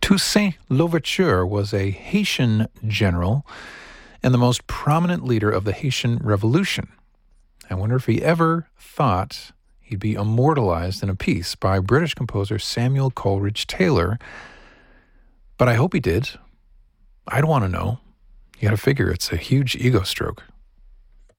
Toussaint Louverture was a Haitian general and the most prominent leader of the Haitian Revolution. I wonder if he ever thought he'd be immortalized in a piece by British composer Samuel Coleridge Taylor, but I hope he did. I'd want to know. You got to figure it's a huge ego stroke.